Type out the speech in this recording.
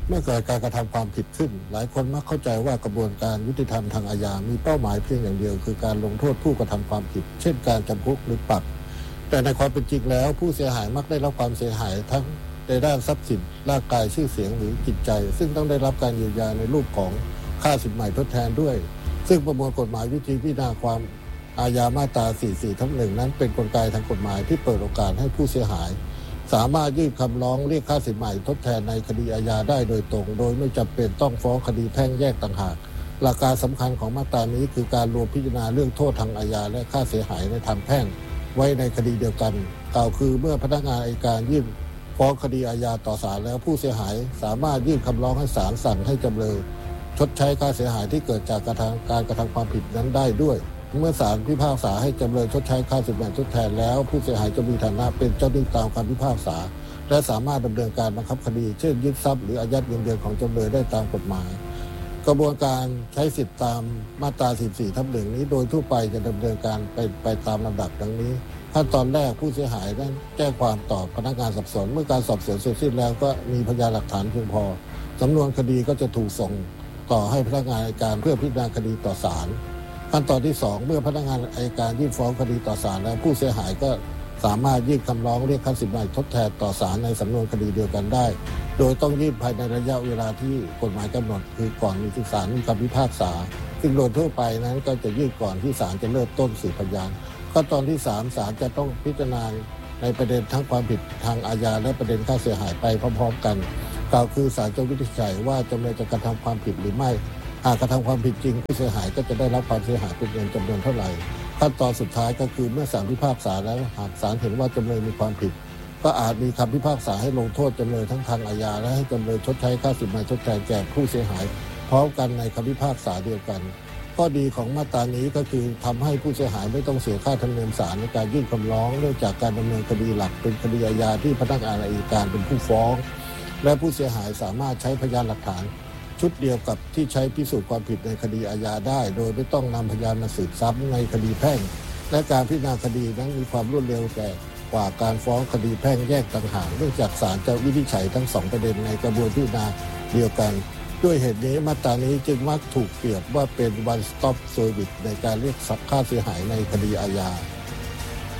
เมื่อเกิดการกระทำความผิดขึ้นหลายคนมักเข้าใจว่ากระบวนการยุติธรรมทางอาญามีเป้าหมายเพียงอย่างเดียวคือการลงโทษผู้กระทำความผิดเช่นการจำคุกหรือปรับแต่ในความเป็นจริงแล้วผู้เสียหายมักได้รับความเสียหายทั้งในด้านทรัพย์สินร่างกายชื่อเสียงหรือจิตใจซึ่งต้องได้รับการเยียวยาในรูปของค่าสินใหม่ทดแทนด้วยซึ่งประมวลกฎหมายวิธีพิจารณาความอาญามาตรา 44/1 นั้นเป็นกลไกทางกฎหมายที่เปิดโอกาสให้ผู้เสียหายสามารถยื่นคำร้องเรียกค่าสินใหม่ทดแทนในคดีอาญาได้โดยตรงโดยไม่จำเป็นต้องฟ้องคดีแพ่งแยกต่างหากหลักการสำคัญของมาตรานี้คือการรวมพิจารณาเรื่องโทษทางอาญาและค่าเสียหายในทางแพ่งไว้ในคดีเดียวกันกล่าวคือเมื่อพนักงานอัยการยื่นฟ้องคดีอาญาต่อศาลแล้วผู้เสียหายสามารถยื่นคำร้องให้ศาลสั่งให้จำเลยชดใช้ค่าเสียหายที่เกิดจากการกระทำความผิดนั้นได้ด้วยเมื่อศาลพิพากษาให้จำเลยชดใช้ค่าสินใหม่ทดแทนแล้วผู้เสียหายจะมีฐานะเป็นเจ้าหนี้ตามคำพิพากษาและสามารถดำเนินการบังคับคดีเช่นยึดทรัพย์หรืออายัดเงินเดือนของจำเลยได้ตามกฎหมายกระบวนการใช้สิทธิตามมาตรา 44/1 นี้โดยทั่วไปจะดำเนินการไปตามลำดับดังนี้ขั้นตอนแรกผู้เสียหายนั้นแจ้งความต่อพนักงานสอบสวนเมื่อการสอบสวนเสร็จสิ้นแล้วก็มีพยานหลักฐานเพียงพอสำนวนคดีก็จะถูกส่งต่อให้พนักงานอัยการเพื่อพิจารณาคดีต่อศาลขั้นตอนที่2เมื่อพนักงานอัยการยื่นฟ้องคดีต่อศาลแล้วผู้เสียหายก็สามารถยื่นคำร้องเรียกค่าสินใหม่ทดแทนต่อศาลในสำนวนคดีเดียวกันได้โดยต้องยื่นภายในระยะเวลาที่กฎหมายกำหนดคือก่อนมีศาลมีคำพิพากษาซึ่งโดยทั่วไปนั้นก็จะยื่นก่อนที่ศาลจะเริ่มต้นสืบพยานขั้นตอนที่3ศาลจะต้องพิจารณาในประเด็นทั้งความผิดทางอาญาและประเด็นค่าเสียหายไปพร้อมๆกันกล่าวคือศาลจะวินิจฉัยว่าจำเลยจะกระทำความผิดหรือไม่หากกระทำความผิดจริงผู้เสียหายก็จะได้รับความเสียหายเป็นเงินจำนวนเท่าไหร่ขั้นตอนสุดท้ายก็คือเมื่อศาลพิพากษาแล้วหากศาลเห็นว่าจำเลยมีความผิดก็อาจมีคำพิพากษาให้ลงโทษจำเลยทั้งทางอาญาและให้จำเลยชดใช้ค่าสินใหม่ทดแทนแก่ผู้เสียหายพร้อมกันในคำพิพากษาเดียวกันข้อดีของมาตรานี้ก็คือทำให้ผู้เสียหายไม่ต้องเสียค่าธรรมเนียมศาลในการยื่นคำร้องเนื่องจากการดำเนินคดีหลักเป็นคดีอาญาที่พนักงานอัยการเป็นผู้ฟ้องและผู้เสียหายสามารถใช้พยานหลักฐานชุดเดียวกับที่ใช้พิสูจน์ความผิดในคดีอาญาได้โดยไม่ต้องนำพยานมาสืบซ้ำในคดีแพ่งและการพิจารณาคดีนั้นมีความรวดเร็วกว่าการฟ้องคดีแพ่งแยกต่างหากเนื่องจากศาลจะวินิจฉัยทั้ง2ประเด็นในกระบวนพิจารณาเดียวกันด้วยเหตุนี้มาตรานี้จึงมักถูกเปรียบว่าเป็น one stop service ในการเรียกค่าเสียหายในคดีอาญา